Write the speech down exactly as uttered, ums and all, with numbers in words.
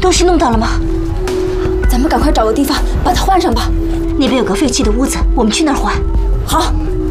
东西弄到了吗？ 咱们赶快找个地方把它换上吧。 那边有个废弃的屋子，我们去那儿换。 好。